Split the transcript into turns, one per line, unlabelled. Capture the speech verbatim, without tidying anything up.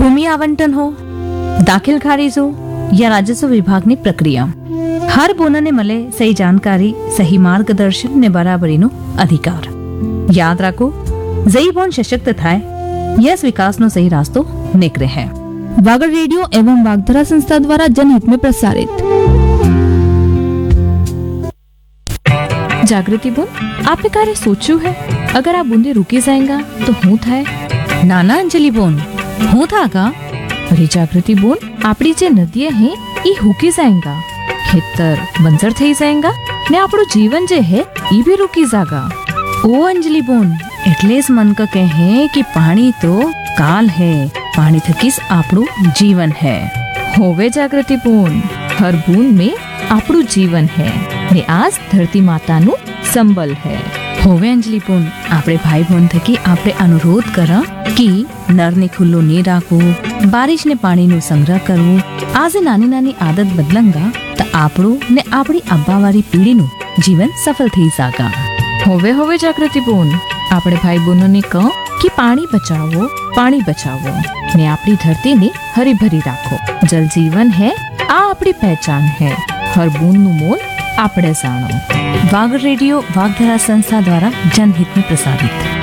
भूमि आवंटन हो, दाखिल खारिज हो या राजस्व विभाग ની પ્રક્રિયા, हर બોનને મળે સહી જાણકારી, સહી માર્ગદર્શન ને બરાબરીનો અધિકાર. યાદ રાખો, જઈ બોન સશક્ત થાય, यस विकास नो सही रास्तो निकले है.
वागड़ रेडियो एवं वागधरा संस्था द्वारा जनहित में प्रसारित. जागृति बोन, आपने कार्य सोचू है? अगर आप बूंदे रुकी जाएगा तो हूँ थाय?
नाना अंजलि बोन, हूँ था का?
अरे जागृति बोन, आपड़ी जे नदियां हैं ये हुकी जाएगा, खेतर बंजर थई जाएगा ने आपड़ो जीवन जे है ये भी रुकी जागा.
ओ अंजलि बोन, એટલે જ મન ક કહે કે પાણી તો કાલ હે, પાણી થકી આપણું જીવન હે.
होवे जागृति बोन, हर बूंद में आपड़ू जीवन है ने आज धरती माता नु संबल है.
હોવે અંજલિ બોન, આપણે ભાઈ બોન થકી આપણે અનુરોધ કર કે નરને ખુલ્લો નહીં રાખવું, બારિશને પાણીનો સંગ્રહ કરવું. આજે નાની નાની આદત બદલંગા તો આપણું ને આપણી અબ્બાવારી પેઢીનું જીવન સફળ થઈ જાગા.
होवे होवे जागृति बोन, આપણે ભાઈ બહેનોને કહો કે પાણી બચાવો, પાણી બચાવો ને આપણી ધરતીને હરીભરી રાખો. જલ જીવન હે, આ આપણી પહેચાન હે. હર બૂંદનું મોલ આપણે જાણો.
वागड़ रेडियो वागधरा संस्था द्वारा जनहित में प्रसारित.